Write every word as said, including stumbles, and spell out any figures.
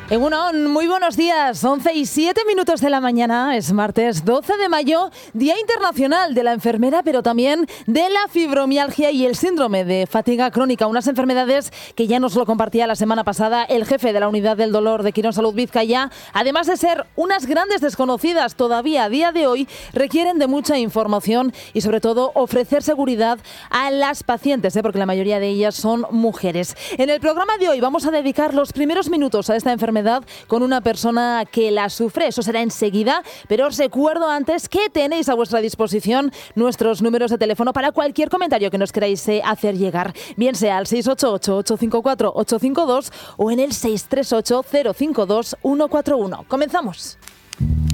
Egunon, muy buenos días. once y siete minutos de la mañana. Es martes doce de mayo, Día Internacional de la Enfermera, pero también de la fibromialgia y el síndrome de fatiga crónica. Unas enfermedades que ya nos lo compartía la semana pasada el jefe de la Unidad del Dolor de Quirón Salud Vizcaya. Además de ser unas grandes desconocidas todavía a día de hoy, requieren de mucha información y sobre todo ofrecer seguridad a las pacientes, ¿eh? porque la mayoría de ellas son mujeres. En el programa de hoy vamos a dedicar los primeros minutos a esta enfermedad con una persona que la sufre. Eso será enseguida, pero os recuerdo antes que tenéis a vuestra disposición nuestros números de teléfono para cualquier comentario que nos queráis eh, hacer llegar, bien sea al seis ocho ocho, ocho cinco cuatro, ocho cinco dos o en el seis tres ocho, cero cinco dos, uno cuatro uno. Comenzamos.